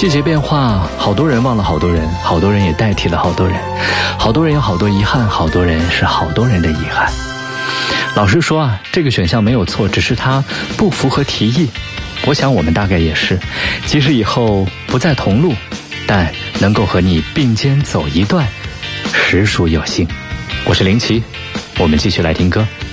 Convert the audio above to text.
季节变化，好多人忘了好多人，好多人也代替了好多人，好多人有好多遗憾，好多人是好多人的遗憾。老实说啊，这个选项没有错，只是它不符合题意。我想我们大概也是，即使以后不再同路，但能够和你并肩走一段，实属有幸。我是林奇，我们继续来听歌。